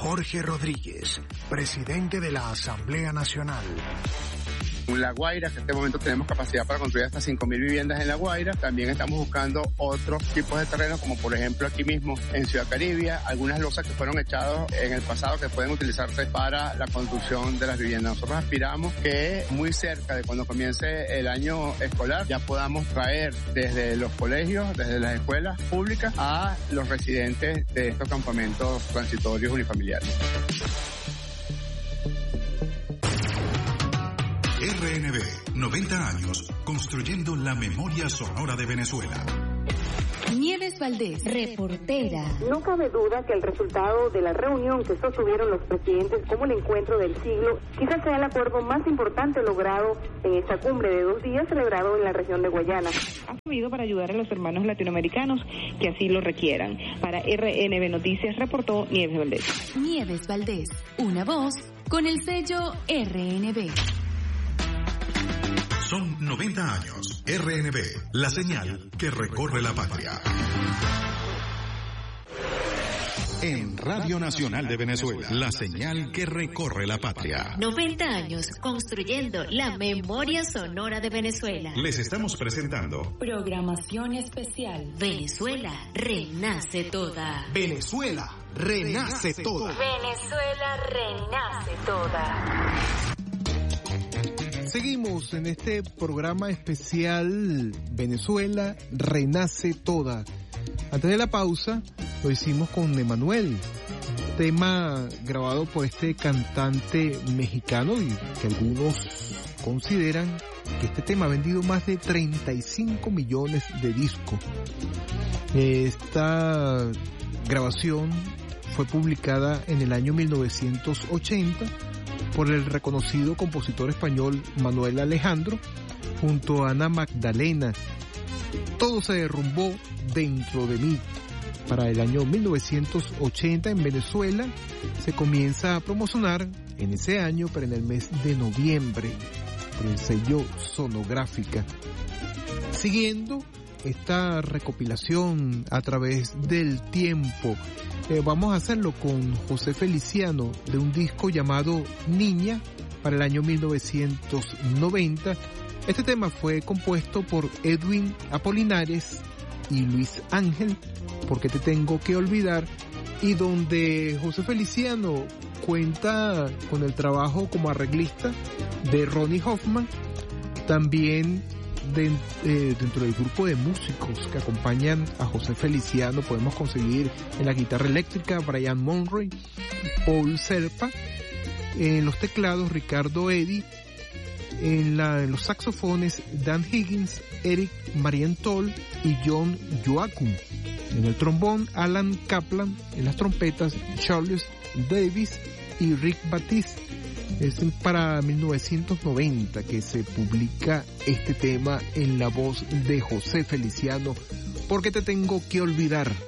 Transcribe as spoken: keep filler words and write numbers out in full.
Jorge Rodríguez, presidente de la Asamblea Nacional. En La Guaira, que en este momento tenemos capacidad para construir hasta cinco mil viviendas en La Guaira. También estamos buscando otros tipos de terrenos, como por ejemplo aquí mismo en Ciudad Caribia, algunas losas que fueron echadas en el pasado que pueden utilizarse para la construcción de las viviendas. Nosotros aspiramos que muy cerca de cuando comience el año escolar ya podamos traer desde los colegios, desde las escuelas públicas a los residentes de estos campamentos transitorios unifamiliares. R N B, noventa años, construyendo la memoria sonora de Venezuela. Nieves Valdés, reportera. No cabe duda que el resultado de la reunión que sostuvieron los presidentes como el encuentro del siglo quizás sea el acuerdo más importante logrado en esta cumbre de dos días celebrado en la región de Guayana. Ha servido para ayudar a los hermanos latinoamericanos que así lo requieran. Para R N B Noticias reportó Nieves Valdés. Nieves Valdés, una voz con el sello R N B. Son noventa años. R N B, la señal que recorre la patria. En Radio Nacional de Venezuela, la señal que recorre la patria. noventa años construyendo la memoria sonora de Venezuela. Les estamos presentando Programación especial. Venezuela renace toda. Venezuela renace toda. Venezuela renace toda. Seguimos en este programa especial Venezuela Renace Toda. Antes de la pausa lo hicimos con Emanuel, tema grabado por este cantante mexicano y que algunos consideran que este tema ha vendido más de treinta y cinco millones de discos. Esta grabación fue publicada en el año mil novecientos ochenta por el reconocido compositor español Manuel Alejandro junto a Ana Magdalena. Todo se derrumbó dentro de mí. Para el año mil novecientos ochenta en Venezuela se comienza a promocionar en ese año, pero en el mes de noviembre, por el sello Sonográfica. Siguiendo esta recopilación a través del tiempo, eh, vamos a hacerlo con José Feliciano de un disco llamado Niña para el año mil novecientos noventa. Este tema fue compuesto por Edwin Apolinares y Luis Ángel, Porque te tengo que olvidar, y donde José Feliciano cuenta con el trabajo como arreglista de Ronnie Hoffman, también de, eh, dentro del grupo de músicos que acompañan a José Feliciano podemos conseguir en la guitarra eléctrica Brian Monroe, Paul Serpa, en los teclados Ricardo Eddy, en, la, en los saxofones Dan Higgins, Eric Marienthal y John Joachim, en el trombón Alan Kaplan, en las trompetas Charles Davis y Rick Batiste. Es para mil novecientos noventa que se publica este tema en la voz de José Feliciano, Porque te tengo que olvidar.